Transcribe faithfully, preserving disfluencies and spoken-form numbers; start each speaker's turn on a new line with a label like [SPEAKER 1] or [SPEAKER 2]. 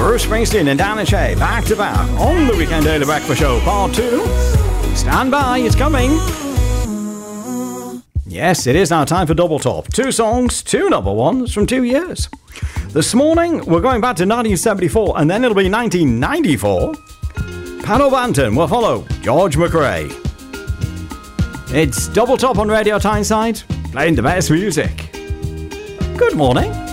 [SPEAKER 1] Bruce Springsteen and Dan Shay back to back on the Weekend Daily Breakfast Show Part two. Stand by, it's coming. Yes, it is now time for Double Top. Two songs, two number ones from two years. This morning, we're going back to nineteen seventy-four, and then it'll be nineteen ninety-four. Pan O'Banton will follow George McRae. It's Double Top on Radio Tyneside, playing the best music. Good morning.